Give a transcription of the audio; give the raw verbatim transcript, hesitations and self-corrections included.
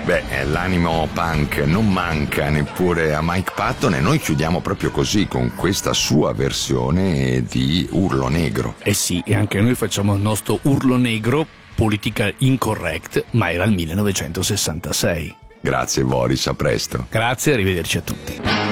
Beh, l'animo punk non manca neppure a Mike Patton e noi chiudiamo proprio così con questa sua versione di Urlo Negro. Eh sì, e anche noi facciamo il nostro Urlo Negro, politica incorrect, ma era il millenovecentosessantasei. Grazie Boris, a presto. Grazie, arrivederci a tutti.